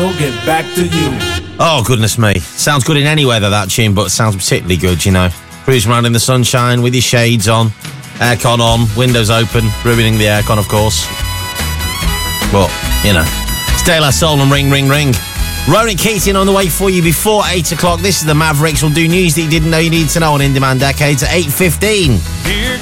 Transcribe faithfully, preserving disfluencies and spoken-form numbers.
we'll get back to you. Oh, goodness me. Sounds good in any weather, that tune, but sounds particularly good, you know. Cruising around in the sunshine with your shades on, aircon on, windows open, ruining the aircon, of course. But, you know, it's De La Soul and Ring, Ring, Ring. Ronan Keating on the way for you before eight o'clock. This is the Mavericks. We'll do news that you didn't know you needed to know on In Demand Decades at eight fifteen. Here